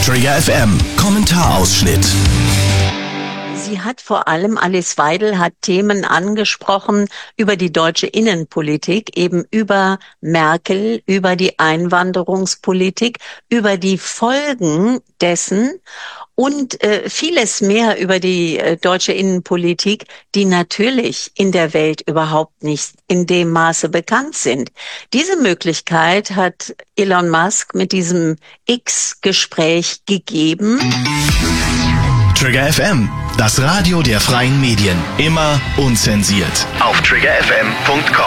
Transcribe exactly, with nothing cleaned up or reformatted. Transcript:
Trigger F M Kommentarausschnitt. Sie hat vor allem, Alice Weidel hat Themen angesprochen über die deutsche Innenpolitik, eben über Merkel, über die Einwanderungspolitik, über die Folgen dessen und äh, vieles mehr über die äh, deutsche Innenpolitik, die natürlich in der Welt überhaupt nicht in dem Maße bekannt sind. Diese Möglichkeit hat Elon Musk mit diesem X-Gespräch gegeben. Trigger F M, das Radio der freien Medien. Immer unzensiert. Auf trigger f m punkt com.